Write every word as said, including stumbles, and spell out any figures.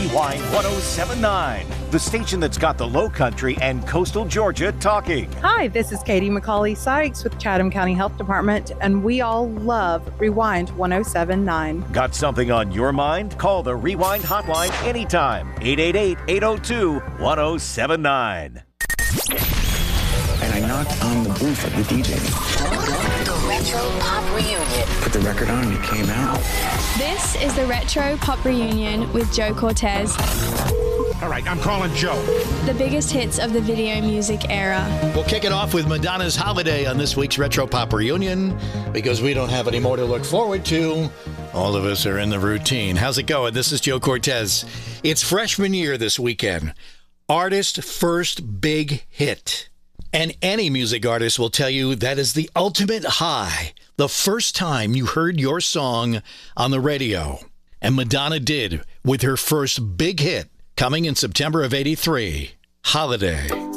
Rewind one oh seven point nine, the station that's got the Low Country and coastal Georgia talking. Hi, this is Katie McCauley Sykes with Chatham County Health Department, and we all love Rewind one oh seven point nine. Got something on your mind? Call the Rewind hotline anytime. eight eight eight, eight oh two, one oh seven nine. And I knocked on the booth of the D J. The Retro Pop Reunion. Put the record on and it came out. This is the Retro Pop Reunion with Joe Cortez. All right, I'm calling Joe. The biggest hits of the video music era. We'll kick it off with Madonna's Holiday on this week's Retro Pop Reunion because we don't have any more to look forward to. All of us are in the routine. How's it going? This is Joe Cortez. It's freshman year this weekend. Artist first big hit. And any music artist will tell you that is the ultimate high. The first time you heard your song on the radio. And Madonna did with her first big hit coming in September of eighty-three, Holiday.